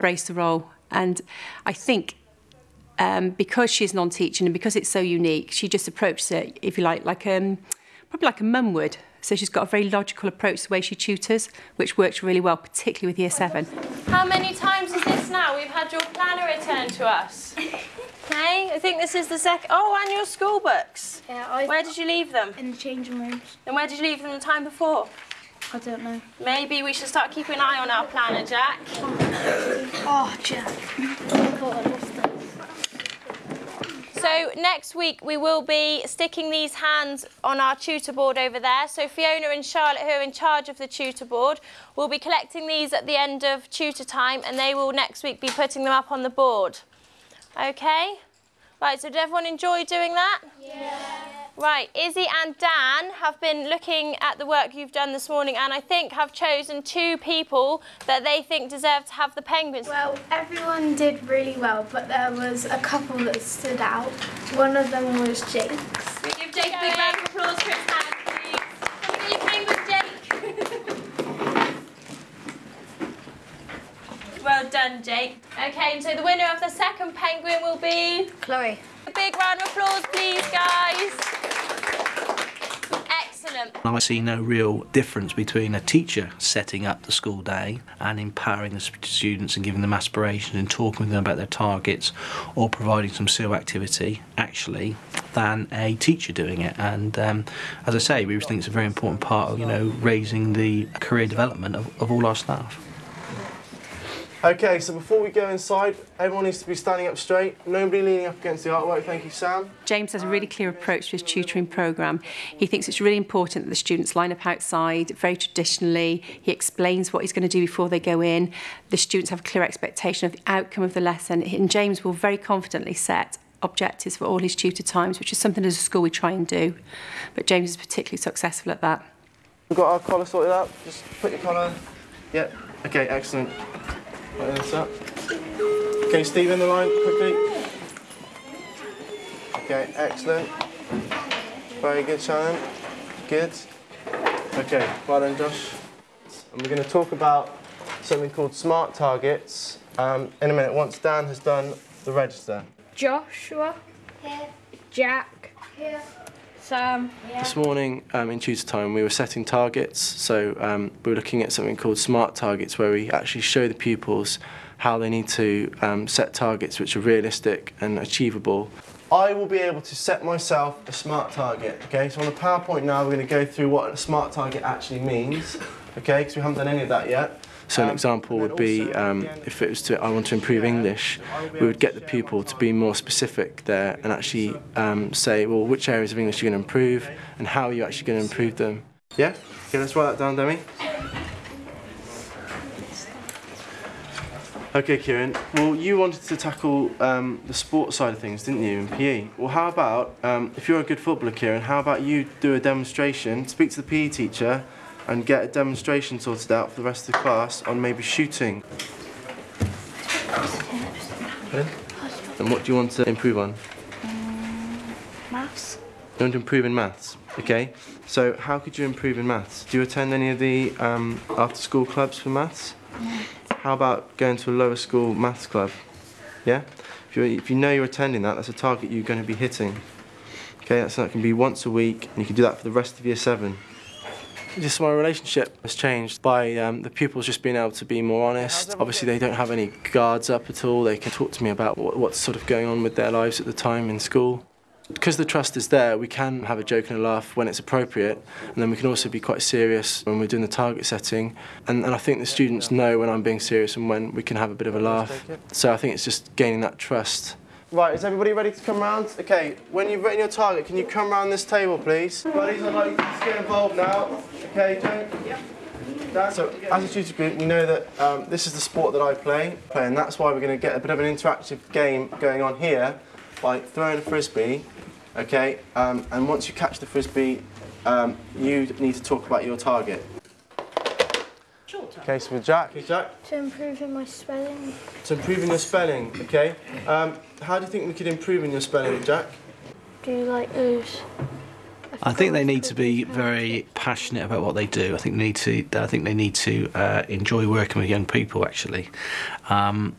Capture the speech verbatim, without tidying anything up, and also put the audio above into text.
embrace the role. And I think um, because she's non-teaching and because it's so unique, she just approaches it, if you like, like um, probably like a mum would. So she's got a very logical approach to the way she tutors, which works really well, particularly with year seven. How many times is this now? We've had your planner returned to us. Okay, I think this is the second. Oh, and your school books. Yeah, I... Where did you leave them? In the changing rooms. And where did you leave them the time before? I don't know. Maybe we should start keeping an eye on our planner, Jack. Oh, Jack. Oh, God, I lost it. So next week we will be sticking these hands on our tutor board over there. So Fiona and Charlotte, who are in charge of the tutor board, will be collecting these at the end of tutor time, and they will next week be putting them up on the board. Okay? Right, so did everyone enjoy doing that? Yeah. Right, Izzy and Dan have been looking at the work you've done this morning, and I think have chosen two people that they think deserve to have the penguins. Well, everyone did really well, but there was a couple that stood out. One of them was Jake. We give Jake a big round of applause for his hand, please. Come and get your penguin, Jake. Well done, Jake. Okay, and so the winner of the second penguin will be... Chloe. A big round of applause, please, guys. Excellent. I see no real difference between a teacher setting up the school day and empowering the students and giving them aspirations and talking with them about their targets or providing some S E L activity, actually, than a teacher doing it. And um, as I say, we think it's a very important part of, you know, raising the career development of, of all our staff. Okay, so before we go inside, everyone needs to be standing up straight. Nobody leaning up against the artwork. Thank you, Sam. James has a really clear approach to his tutoring programme. He thinks it's really important that the students line up outside, very traditionally. He explains what he's going to do before they go in. The students have a clear expectation of the outcome of the lesson, and James will very confidently set objectives for all his tutor times, which is something as a school we try and do. But James is particularly successful at that. We've got our collar sorted out. Just put your collar. Yep. Okay, excellent. Put this up. Okay, Steve in the line, quickly. Okay, excellent. Very good, Shannon. Good. Okay, well done, Josh. And we're going to talk about something called SMART targets um, in a minute, once Dan has done the register. Joshua. Here. Jack. Here. Sam. This morning um, in tutor time we were setting targets, so um, we were looking at something called SMART targets, where we actually show the pupils how they need to um, set targets which are realistic and achievable. I will be able to set myself a SMART target, okay? So on the PowerPoint now we're going to go through what a SMART target actually means, okay, because we haven't done any of that yet. So an example would be, um, if it was to, I want to improve English, we would get the pupil to be more specific there and actually um, say, well, which areas of English you're going to improve and how are you actually going to improve them. Yeah? Okay, let's write that down, Demi. Okay, Kieran, well, you wanted to tackle um, the sports side of things, didn't you, in P E? Well, how about, um, if you're a good footballer, Kieran, how about you do a demonstration, speak to the P E teacher, and get a demonstration sorted out for the rest of the class on maybe shooting. Okay. And what do you want to improve on? Um, maths. You want to improve in maths? Okay. So how could you improve in maths? Do you attend any of the um, after-school clubs for maths? No. How about going to a lower school maths club? Yeah? If you, if you know you're attending that, that's a target you're going to be hitting. Okay, that's, that can be once a week, and you can do that for the rest of year seven. Just my relationship has changed by um, the pupils just being able to be more honest. Obviously they don't have any guards up at all. They can talk to me about what, what's sort of going on with their lives at the time in school. Because the trust is there, we can have a joke and a laugh when it's appropriate, and then we can also be quite serious when we're doing the target setting. And, and I think the students know when I'm being serious and when we can have a bit of a laugh. So I think it's just gaining that trust. Right, is everybody ready to come round? Okay, when you've written your target, can you come round this table, please? Buddies, I'd like you to get involved now. Okay, Joe? Yep. So, as a tutor group, we know that um, this is the sport that I play, and that's why we're going to get a bit of an interactive game going on here by throwing a frisbee, okay? Um, and once you catch the frisbee, um, you need to talk about your target. Okay, so with Jack. Okay, Jack. To improve in my spelling. To improve in your spelling, okay. Um, how do you think we could improve in your spelling, Jack? Do you like those? I think they need to be very passionate about what they do. I think they need to. I think they need to uh, enjoy working with young people. Actually, um,